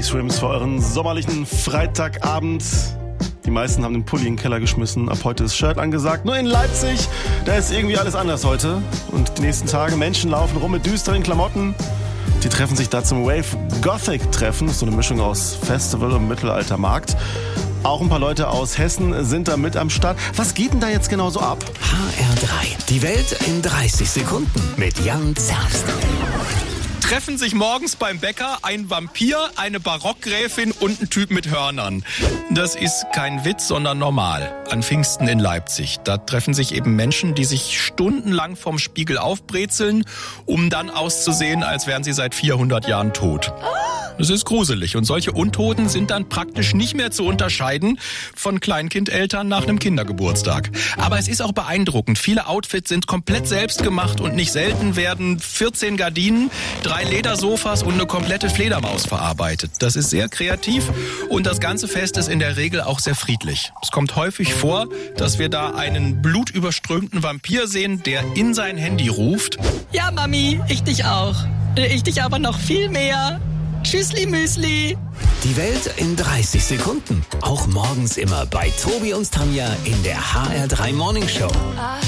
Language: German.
Shrimps für euren sommerlichen Freitagabend. Die meisten haben den Pulli in den Keller geschmissen. Ab heute ist Shirt angesagt. Nur in Leipzig, da ist irgendwie alles anders heute. Und die nächsten Tage, Menschen laufen rum mit düsteren Klamotten. Die treffen sich da zum Wave Gothic Treffen. So eine Mischung aus Festival und Mittelaltermarkt. Auch ein paar Leute aus Hessen sind da mit am Start. Was geht denn da jetzt genau so ab? HR3. Die Welt in 30 Sekunden mit Jan Zerbst. Treffen sich morgens beim Bäcker ein Vampir, eine Barockgräfin und ein Typ mit Hörnern. Das ist kein Witz, sondern normal. An Pfingsten in Leipzig. Da treffen sich eben Menschen, die sich stundenlang vom Spiegel aufbrezeln, um dann auszusehen, als wären sie seit 400 Jahren tot. Das ist gruselig. Und solche Untoten sind dann praktisch nicht mehr zu unterscheiden von Kleinkindeltern nach einem Kindergeburtstag. Aber es ist auch beeindruckend. Viele Outfits sind komplett selbst gemacht und nicht selten werden 14 Gardinen, 3 Ledersofas und eine komplette Fledermaus verarbeitet. Das ist sehr kreativ und das ganze Fest ist in der Regel auch sehr friedlich. Es kommt häufig vor, dass wir da einen blutüberströmten Vampir sehen, der in sein Handy ruft. Ja, Mami, ich dich auch. Ich dich aber noch viel mehr. Tschüssli Müsli. Die Welt in 30 Sekunden. Auch morgens immer bei Tobi und Tanja in der HR3 Morning Show.